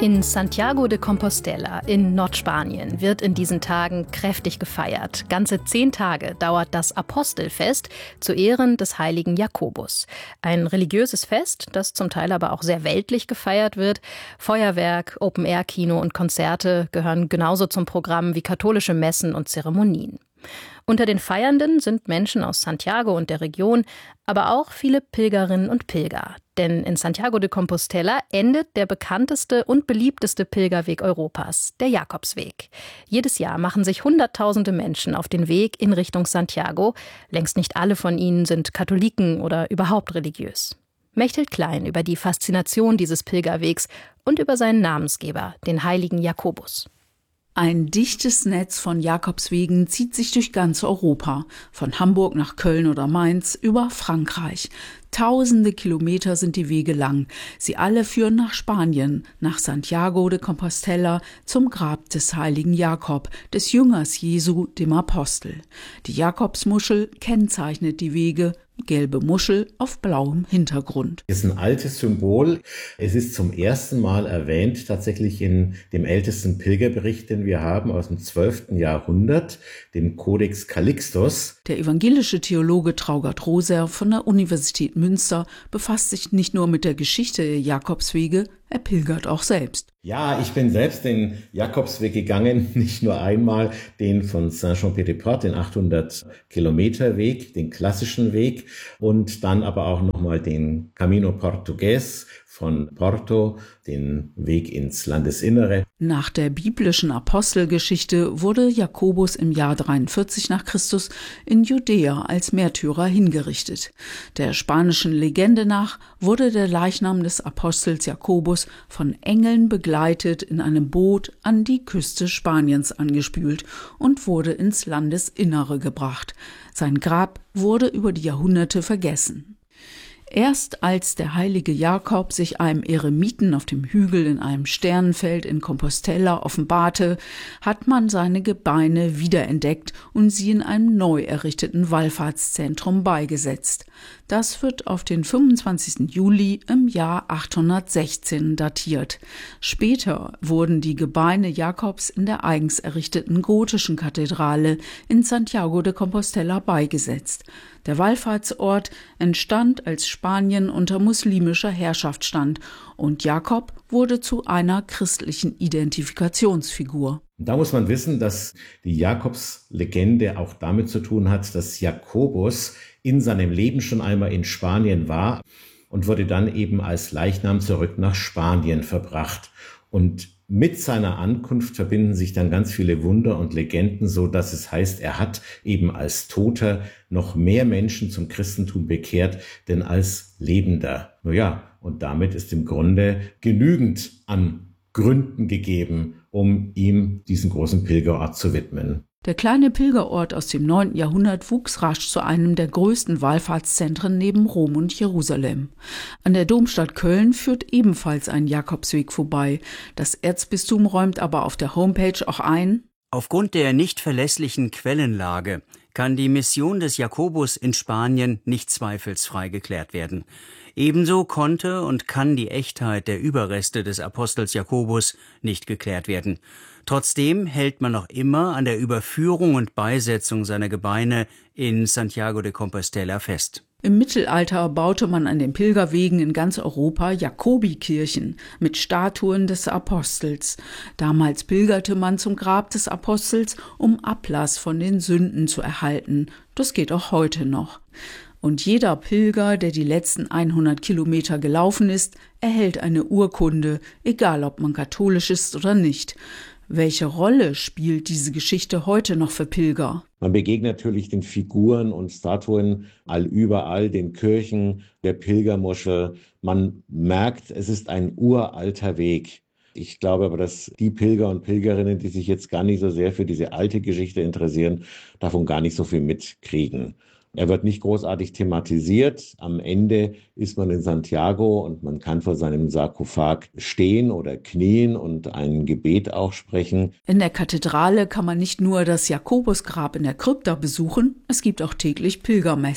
In Santiago de Compostela in Nordspanien wird in diesen Tagen kräftig gefeiert. Ganze 10 Tage dauert das Apostelfest zu Ehren des heiligen Jakobus. Ein religiöses Fest, das zum Teil aber auch sehr weltlich gefeiert wird. Feuerwerk, Open-Air-Kino und Konzerte gehören genauso zum Programm wie katholische Messen und Zeremonien. Unter den Feiernden sind Menschen aus Santiago und der Region, aber auch viele Pilgerinnen und Pilger. Denn in Santiago de Compostela endet der bekannteste und beliebteste Pilgerweg Europas, der Jakobsweg. Jedes Jahr machen sich Hunderttausende Menschen auf den Weg in Richtung Santiago. Längst nicht alle von ihnen sind Katholiken oder überhaupt religiös. Mechthild Klein über die Faszination dieses Pilgerwegs und über seinen Namensgeber, den heiligen Jakobus. Ein dichtes Netz von Jakobswegen zieht sich durch ganz Europa, von Hamburg nach Köln oder Mainz über Frankreich. Tausende Kilometer sind die Wege lang. Sie alle führen nach Spanien, nach Santiago de Compostela, zum Grab des heiligen Jakob, des Jüngers Jesu, dem Apostel. Die Jakobsmuschel kennzeichnet die Wege, gelbe Muschel auf blauem Hintergrund. Es ist ein altes Symbol. Es ist zum ersten Mal erwähnt, tatsächlich in dem ältesten Pilgerbericht, den wir haben, aus dem 12. Jahrhundert, dem Codex Calixtus. Der evangelische Theologe Traugott Roser von der Universität Münster befasst sich nicht nur mit der Geschichte der Jakobswege, er pilgert auch selbst. Ja, ich bin selbst den Jakobsweg gegangen, nicht nur einmal, den von Saint-Jean-Pied-de-Port, den 800-Kilometer-Weg, den klassischen Weg, und dann aber auch nochmal den Camino Portugués von Porto, den Weg ins Landesinnere. Nach der biblischen Apostelgeschichte wurde Jakobus im Jahr 43 nach Christus in Judäa als Märtyrer hingerichtet. Der spanischen Legende nach wurde der Leichnam des Apostels Jakobus von Engeln begleitet in einem Boot an die Küste Spaniens angespült und wurde ins Landesinnere gebracht. Sein Grab wurde über die Jahrhunderte vergessen. Erst als der heilige Jakob sich einem Eremiten auf dem Hügel in einem Sternenfeld in Compostela offenbarte, hat man seine Gebeine wiederentdeckt und sie in einem neu errichteten Wallfahrtszentrum beigesetzt. Das wird auf den 25. Juli im Jahr 816 datiert. Später wurden die Gebeine Jakobs in der eigens errichteten gotischen Kathedrale in Santiago de Compostela beigesetzt. Der Wallfahrtsort entstand, als Spanien unter muslimischer Herrschaft stand, und Jakob wurde zu einer christlichen Identifikationsfigur. Da muss man wissen, dass die Jakobslegende auch damit zu tun hat, dass Jakobus in seinem Leben schon einmal in Spanien war und wurde dann eben als Leichnam zurück nach Spanien verbracht. Und mit seiner Ankunft verbinden sich dann ganz viele Wunder und Legenden, so dass es heißt, er hat eben als Toter noch mehr Menschen zum Christentum bekehrt, denn als Lebender. Naja, und damit ist im Grunde genügend an Gründen gegeben, um ihm diesen großen Pilgerort zu widmen. Der kleine Pilgerort aus dem 9. Jahrhundert wuchs rasch zu einem der größten Wallfahrtszentren neben Rom und Jerusalem. An der Domstadt Köln führt ebenfalls ein Jakobsweg vorbei. Das Erzbistum räumt aber auf der Homepage auch ein: Aufgrund der nicht verlässlichen Quellenlage kann die Mission des Jakobus in Spanien nicht zweifelsfrei geklärt werden. Ebenso konnte und kann die Echtheit der Überreste des Apostels Jakobus nicht geklärt werden. Trotzdem hält man noch immer an der Überführung und Beisetzung seiner Gebeine in Santiago de Compostela fest. Im Mittelalter baute man an den Pilgerwegen in ganz Europa Jakobikirchen mit Statuen des Apostels. Damals pilgerte man zum Grab des Apostels, um Ablass von den Sünden zu erhalten. Das geht auch heute noch. Und jeder Pilger, der die letzten 100 Kilometer gelaufen ist, erhält eine Urkunde, egal ob man katholisch ist oder nicht. Welche Rolle spielt diese Geschichte heute noch für Pilger? Man begegnet natürlich den Figuren und Statuen überall, den Kirchen, der Pilgermuschel. Man merkt, es ist ein uralter Weg. Ich glaube aber, dass die Pilger und Pilgerinnen, die sich jetzt gar nicht so sehr für diese alte Geschichte interessieren, davon gar nicht so viel mitkriegen. Er wird nicht großartig thematisiert. Am Ende ist man in Santiago und man kann vor seinem Sarkophag stehen oder knien und ein Gebet auch sprechen. In der Kathedrale kann man nicht nur das Jakobusgrab in der Krypta besuchen, es gibt auch täglich Pilgermessen.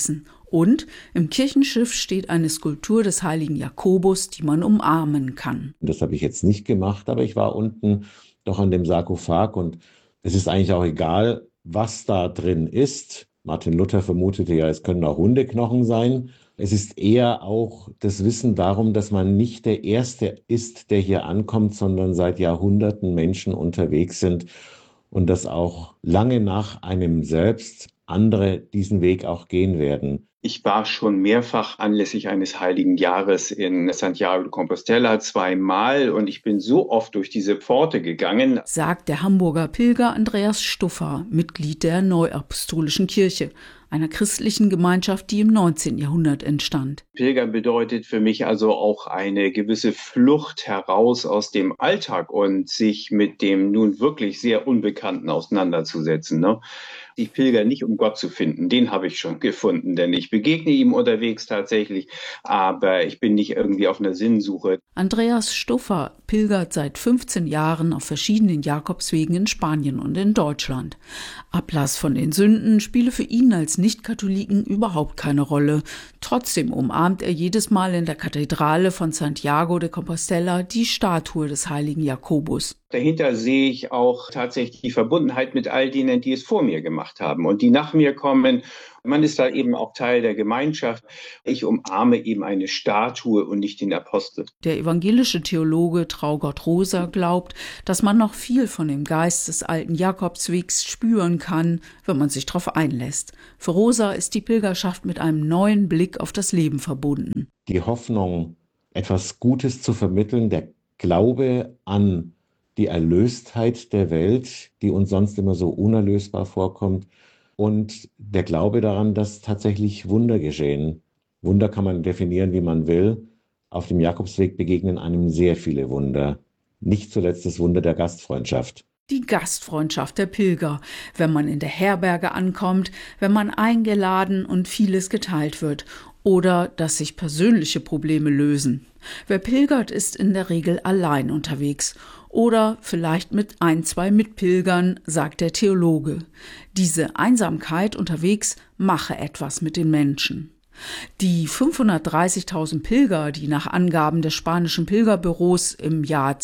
Und im Kirchenschiff steht eine Skulptur des heiligen Jakobus, die man umarmen kann. Das habe ich jetzt nicht gemacht, aber ich war unten doch an dem Sarkophag und es ist eigentlich auch egal, was da drin ist. Martin Luther vermutete ja, es können auch Hundeknochen sein. Es ist eher auch das Wissen darum, dass man nicht der Erste ist, der hier ankommt, sondern seit Jahrhunderten Menschen unterwegs sind und dass auch lange nach einem selbst andere diesen Weg auch gehen werden. Ich war schon mehrfach anlässlich eines heiligen Jahres in Santiago de Compostela 2-mal und ich bin so oft durch diese Pforte gegangen, sagt der Hamburger Pilger Andreas Stuffer, Mitglied der Neuapostolischen Kirche, einer christlichen Gemeinschaft, die im 19. Jahrhundert entstand. Pilgern bedeutet für mich also auch eine gewisse Flucht heraus aus dem Alltag und sich mit dem nun wirklich sehr Unbekannten auseinanderzusetzen. Ich pilger nicht, um Gott zu finden, den habe ich schon gefunden, denn ich begegne ihm unterwegs tatsächlich, aber ich bin nicht irgendwie auf einer Sinnsuche. Andreas Stuffer pilgert seit 15 Jahren auf verschiedenen Jakobswegen in Spanien und in Deutschland. Ablass von den Sünden spiele für ihn als Nicht-Katholiken überhaupt keine Rolle. Trotzdem umarmt er jedes Mal in der Kathedrale von Santiago de Compostela die Statue des heiligen Jakobus. Dahinter sehe ich auch tatsächlich die Verbundenheit mit all denen, die es vor mir gemacht haben und die nach mir kommen. Man ist da eben auch Teil der Gemeinschaft. Ich umarme eben eine Statue und nicht den Apostel. Der evangelische Theologe Traugott Rosa glaubt, dass man noch viel von dem Geist des alten Jakobswegs spüren kann, wenn man sich darauf einlässt. Für Rosa ist die Pilgerschaft mit einem neuen Blick auf das Leben verbunden. Die Hoffnung, etwas Gutes zu vermitteln, der Glaube an die Erlöstheit der Welt, die uns sonst immer so unerlösbar vorkommt, und der Glaube daran, dass tatsächlich Wunder geschehen. Wunder kann man definieren, wie man will. Auf dem Jakobsweg begegnen einem sehr viele Wunder. Nicht zuletzt das Wunder der Gastfreundschaft. Die Gastfreundschaft der Pilger, wenn man in der Herberge ankommt, wenn man eingeladen und vieles geteilt wird. Oder dass sich persönliche Probleme lösen. Wer pilgert, ist in der Regel allein unterwegs. Oder vielleicht mit 1-2 Mitpilgern, sagt der Theologe. Diese Einsamkeit unterwegs mache etwas mit den Menschen. Die 530.000 Pilger, die nach Angaben des spanischen Pilgerbüros im Jahr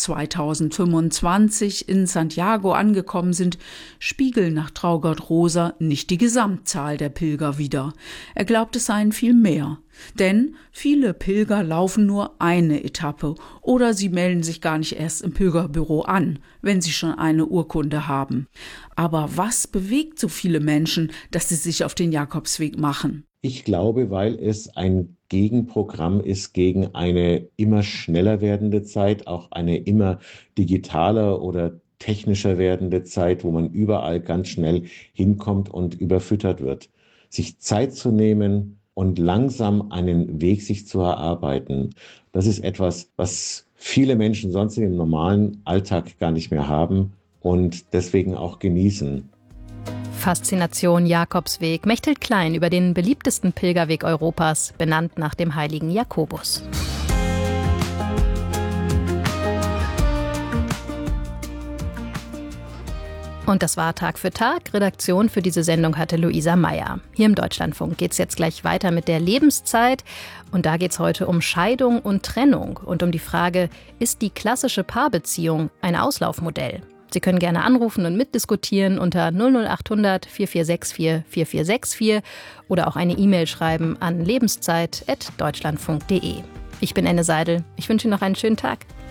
2025 in Santiago angekommen sind, spiegeln nach Traugott Rosa nicht die Gesamtzahl der Pilger wider. Er glaubt, es seien viel mehr. Denn viele Pilger laufen nur eine Etappe oder sie melden sich gar nicht erst im Pilgerbüro an, wenn sie schon eine Urkunde haben. Aber was bewegt so viele Menschen, dass sie sich auf den Jakobsweg machen? Ich glaube, weil es ein Gegenprogramm ist gegen eine immer schneller werdende Zeit, auch eine immer digitaler oder technischer werdende Zeit, wo man überall ganz schnell hinkommt und überfüttert wird. Sich Zeit zu nehmen und langsam einen Weg sich zu erarbeiten, das ist etwas, was viele Menschen sonst im normalen Alltag gar nicht mehr haben und deswegen auch genießen. Faszination Jakobsweg. Mechthild Klein über den beliebtesten Pilgerweg Europas, benannt nach dem heiligen Jakobus. Und das war Tag für Tag. Redaktion für diese Sendung hatte Luisa Meyer. Hier im Deutschlandfunk geht es jetzt gleich weiter mit der Lebenszeit. Und da geht es heute um Scheidung und Trennung und um die Frage, ist die klassische Paarbeziehung ein Auslaufmodell? Sie können gerne anrufen und mitdiskutieren unter 00800 4464 4464 oder auch eine E-Mail schreiben an lebenszeit@deutschlandfunk.de. Ich bin Enne Seidel. Ich wünsche Ihnen noch einen schönen Tag.